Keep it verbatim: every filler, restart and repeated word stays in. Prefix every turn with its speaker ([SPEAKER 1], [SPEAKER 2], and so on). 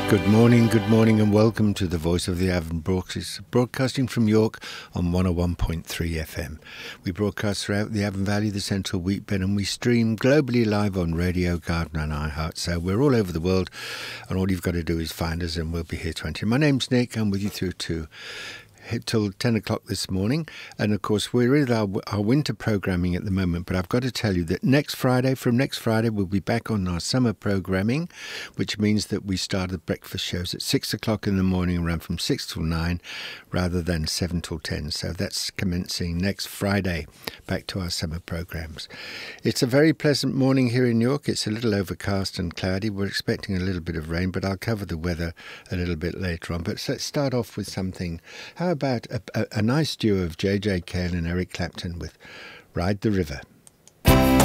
[SPEAKER 1] Good morning, good morning, and welcome to the Voice of the Avon Broadcast, broadcasting from York on one oh one point three F M. We broadcast throughout the Avon Valley, the Central Wheatbelt, and we stream globally live on Radio Garden and iHeart. So we're all over the world, and all you've got to do is find us, and we'll be here twenty. My name's Nick. I'm with you through to till ten o'clock this morning, and of course we're in our, our winter programming at the moment, but I've got to tell you that next Friday from next Friday we'll be back on our summer programming, which means that we start the breakfast shows at six o'clock in the morning and run from six till nine rather than seven till ten. So that's commencing next Friday, back to our summer programs. It's a very pleasant morning here in York. It's a little overcast and cloudy. We're expecting a little bit of rain, but I'll cover the weather a little bit later on. But let's start off with something. How about a, a, a nice duo of J J Cale and Eric Clapton with Ride the River?